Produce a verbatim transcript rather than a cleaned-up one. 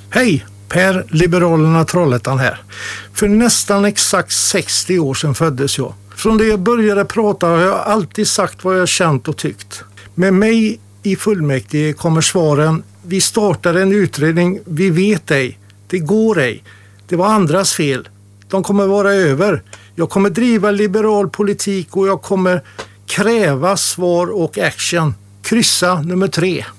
Hej, Per Liberalerna Trollhättan här. För nästan exakt sextio år sedan föddes jag. Från det jag började prata har jag alltid sagt vad jag känt och tyckt. Med mig i fullmäktige kommer svaren: vi startar en utredning, vi vet ej, det går ej, det var andras fel, de kommer vara över. Jag kommer driva liberal politik och jag kommer kräva svar och action. Kryssa nummer tre.